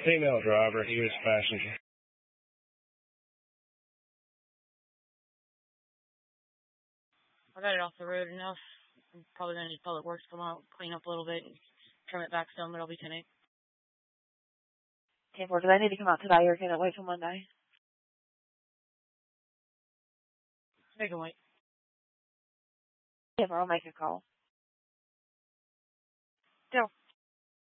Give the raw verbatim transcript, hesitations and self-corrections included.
Female driver, he was passenger. I got it off the road enough. I'm probably going to need public works to come out, clean up a little bit, and trim it back some, but it'll be ten eight. ten four, do I need to come out today or can it wait till Monday? They can wait. Yeah, I'll make a call.